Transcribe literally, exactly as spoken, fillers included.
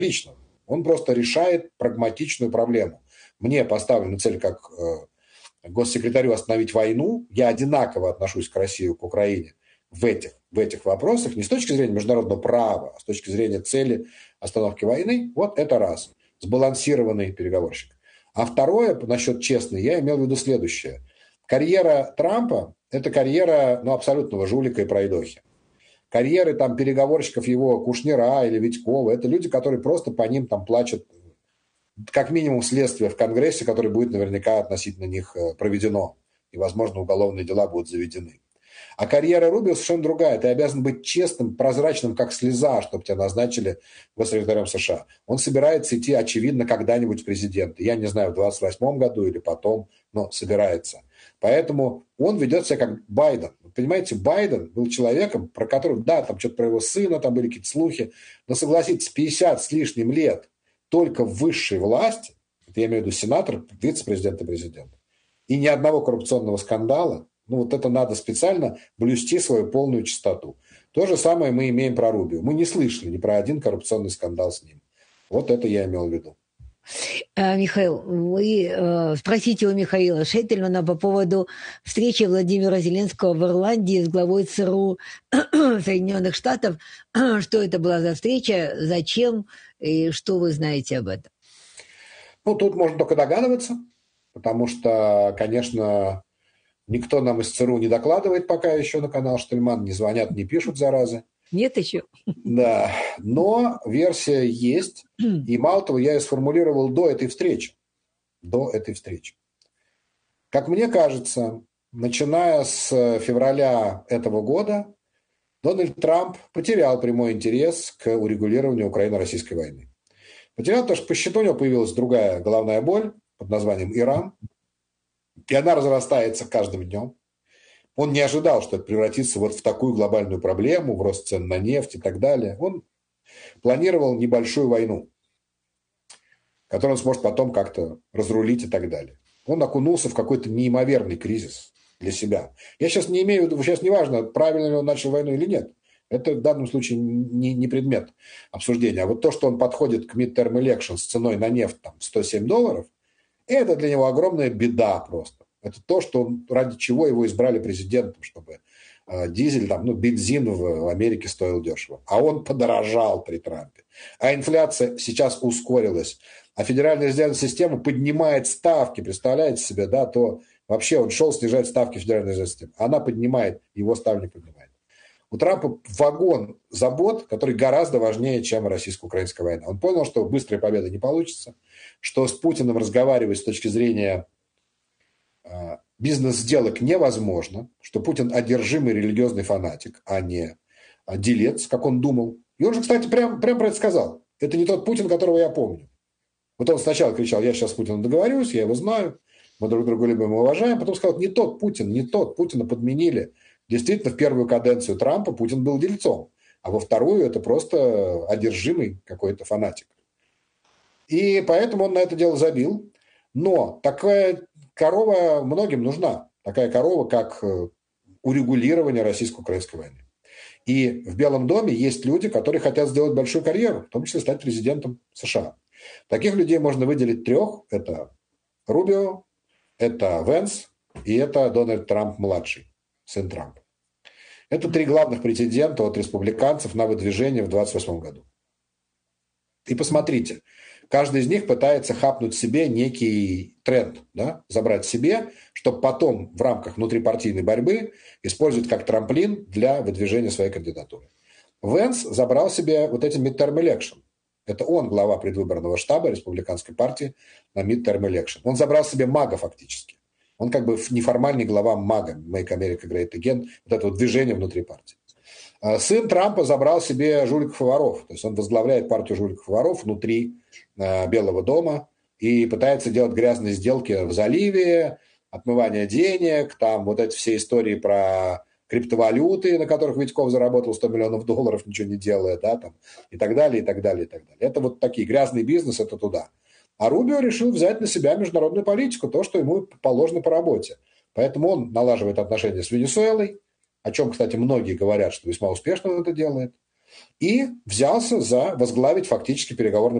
личного. Он просто решает прагматичную проблему. Мне поставлена цель как э, госсекретарю остановить войну. Я одинаково отношусь к России и к Украине в этих, в этих вопросах, не с точки зрения международного права, а с точки зрения цели остановки войны. Вот это раз. Сбалансированный переговорщик. А второе, насчет честной, я имел в виду следующее. Карьера Трампа – это карьера ну, абсолютного жулика и пройдохи. Карьеры там, переговорщиков его Кушнера или Витькова – это люди, которые просто по ним там плачут, как минимум, следствие в Конгрессе, которое будет наверняка относительно них проведено. И, возможно, уголовные дела будут заведены. А карьера Рубио совершенно другая. Ты обязан быть честным, прозрачным, как слеза, чтобы тебя назначили госсекретарем США. Он собирается идти, очевидно, когда-нибудь в президенты. Я не знаю, в двадцать восьмом году или потом, но собирается. Поэтому он ведет себя как Байден. Вы понимаете, Байден был человеком, про которого, да, там что-то про его сына, там были какие-то слухи, но согласитесь, пятьдесят с лишним лет только в высшей власти, это я имею в виду сенатор, вице-президент и президент, и ни одного коррупционного скандала, ну вот это надо специально блюсти свою полную чистоту. То же самое мы имеем про Рубио. Мы не слышали ни про один коррупционный скандал с ним. Вот это я имел в виду. Михаил, вы э, спросите у Михаила Шетельмана по поводу встречи Владимира Зеленского в Ирландии с главой ЦРУ Соединенных Штатов. Что это была за встреча, зачем и что вы знаете об этом? Ну, тут можно только догадываться, потому что, конечно, никто нам из ЦРУ не докладывает пока еще на канал Штельман, не звонят, не пишут, заразы. Нет еще. Да, но версия есть, и мало того, я ее сформулировал до этой встречи. До этой встречи. Как мне кажется, начиная с февраля этого года, Дональд Трамп потерял прямой интерес к урегулированию Украино-российской войны. Потерял, потому что по счету у него появилась другая головная боль под названием Иран, и она разрастается каждым днем. Он не ожидал, что это превратится вот в такую глобальную проблему, в рост цен на нефть и так далее. Он планировал небольшую войну, которую он сможет потом как-то разрулить и так далее. Он окунулся в какой-то неимоверный кризис для себя. Я сейчас не имею в виду, сейчас не важно, правильно ли он начал войну или нет. Это в данном случае не, не предмет обсуждения. А вот то, что он подходит к midterm election с ценой на нефть там, сто семь долларов, это для него огромная беда просто. Это то, что он, ради чего его избрали президентом, чтобы э, дизель, там, ну, бензин в Америке стоил дешево. А он подорожал при Трампе. А инфляция сейчас ускорилась. А Федеральная резервная система поднимает ставки, представляете себе, да, то вообще он шел снижать ставки Федеральной резервной системы. Она поднимает, его ставки поднимает. У Трампа вагон забот, который гораздо важнее, чем российско-украинская война. Он понял, что быстрой победы не получится, что с Путиным разговаривать с точки зрения бизнес-сделок невозможно, что Путин одержимый религиозный фанатик, а не делец, как он думал. И он же, кстати, прям, прям про это сказал. Это не тот Путин, которого я помню. Вот он сначала кричал, я сейчас с Путиным договорюсь, я его знаю, мы друг друга любим и уважаем. Потом сказал, не тот Путин, не тот, Путина подменили. Действительно, в первую каденцию Трампа Путин был дельцом, а во вторую это просто одержимый какой-то фанатик. И поэтому он на это дело забил. Но такая корова многим нужна. Такая корова, как урегулирование российско-украинской войны. И в Белом доме есть люди, которые хотят сделать большую карьеру, в том числе стать президентом США. Таких людей можно выделить трех. Это Рубио, это Венс и это Дональд Трамп-младший, сын Трампа. Это три главных претендента от республиканцев на выдвижение в двадцать восьмом году. И посмотрите, каждый из них пытается хапнуть себе некий тренд, да, забрать себе, чтобы потом в рамках внутрипартийной борьбы использовать как трамплин для выдвижения своей кандидатуры. Венс забрал себе вот эти midterm election. Это он глава предвыборного штаба республиканской партии на midterm election. Он забрал себе мага фактически. Он как бы неформальный глава мага, Make America Great Again, вот это вот движение внутри партии. Сын Трампа забрал себе жуликов и воров. То есть он возглавляет партию жуликов и воров внутри э, Белого дома и пытается делать грязные сделки в заливе, отмывание денег, там вот эти все истории про криптовалюты, на которых Витьков заработал сто миллионов долларов, ничего не делая, да, там, и так далее, и так далее, и так далее. Это вот такие грязный бизнес, это туда. А Рубио решил взять на себя международную политику, то, что ему положено по работе. Поэтому он налаживает отношения с Венесуэлой, о чем, кстати, многие говорят, что весьма успешно он это делает. и взялся за возглавить фактически переговорный